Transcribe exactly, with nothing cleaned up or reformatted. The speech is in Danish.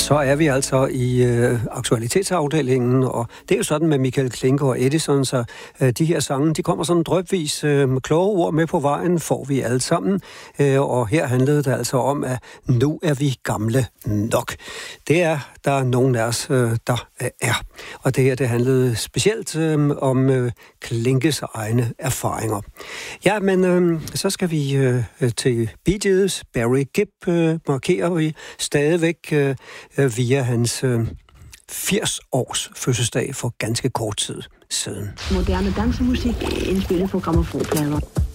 Så er vi altså i øh, aktualitetsafdelingen, og det er jo sådan med Michael Klinke og Edison, så øh, de her sange, de kommer sådan drøbvis øh, med kloge ord med på vejen, får vi alle sammen. Øh, og her handlede det altså om, at nu er vi gamle nok. Det er der nogen af os, øh, der øh, er. Og det her, det handlede specielt øh, om øh, Klinkes egne erfaringer. Ja, men øh, så skal vi øh, til Bee Gees. Barry Gibb øh, markerer vi stadigvæk øh, via hans øh, firs års fødselsdag for ganske kort tid siden. Moderne dansemusik indspillet på grammofonplader.